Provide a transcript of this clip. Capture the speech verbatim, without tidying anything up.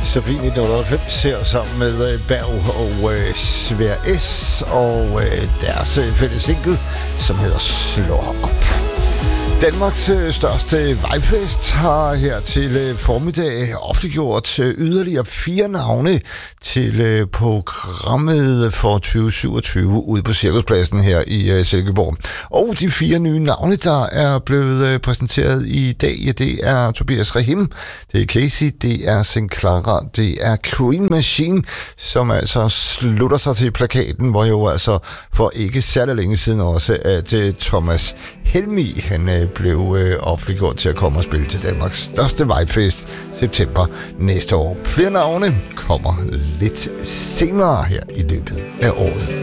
Sofie nitten otteoghalvfems her sammen med øh, Berg og øh, Svær S og øh, deres øh, fælles single, som hedder Slå op. Danmarks øh, største vejfest har her til øh, formiddag offentliggjort øh, yderligere fire navne til øh, programmet for tyve syvogtyve ude på Cirkuspladsen her i øh, Silkeborg. Og de fire nye navne, der er blevet øh, præsenteret i dag, ja, det er Tobias Rahim, det er Casey, det er Sinclair, det er Green Machine, som altså slutter sig til plakaten, hvor jo altså for ikke særlig længe siden også, at øh, Thomas Helmig, han øh, blev øh, offentliggjort til at komme og spille til Danmarks største vejfest september næste år. Flere navne kommer lidt senere her i løbet af året.